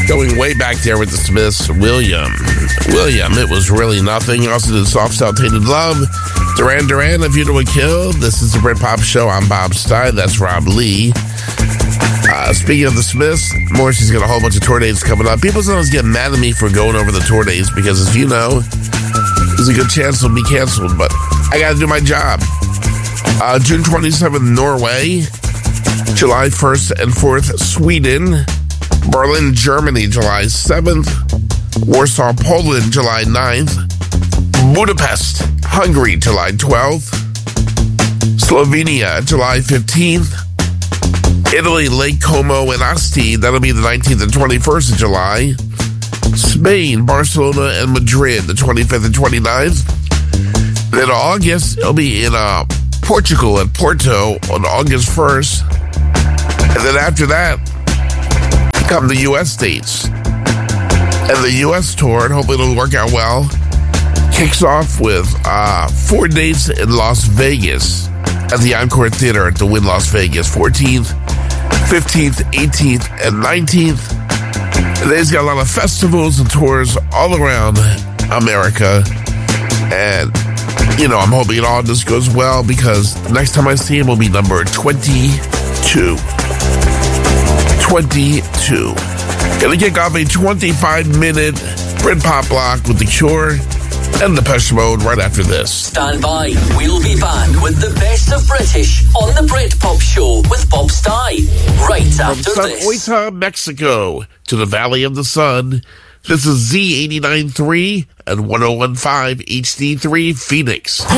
Going way back there with the Smiths, William, it was really nothing. Also did Soft Cell Tainted Love. Duran, If You Do a Kill. This is the Britpop Show. I'm Bob Stein. That's Rob Lee. Speaking of the Smiths, Morrissey's got a whole bunch of tour dates coming up. People sometimes get mad at me for going over the tour dates because, as you know, there's a good chance they'll be canceled, but I got to do my job. June 27th, Norway. July 1st and 4th, Sweden. Berlin, Germany, July 7th. Warsaw, Poland, July 9th. Budapest, Hungary, July 12th. Slovenia, July 15th. Italy, Lake Como and Asti, that'll be the 19th and 21st of July. Spain, Barcelona and Madrid, the 25th and 29th. Then August, it'll be in Portugal at Porto on August 1st. And then after that, come the U.S. dates. And the U.S. tour, and hopefully it'll work out well, kicks off with 4 dates in Las Vegas at the Encore Theater at the Wynn Las Vegas, 14th, 15th, 18th, and 19th. And they've got a lot of festivals and tours all around America. And, you know, I'm hoping it all just goes well because the next time I see him will be number 22. 22. Gonna kick off a 25-minute Britpop block with The Cure and Depeche Mode right after this. Stand by. We'll be back with the best of British on the Britpop Show with Bob Stein right after From this. San Oita, Mexico to the Valley of the Sun, this is Z89.3 and 101.5 HD3 Phoenix.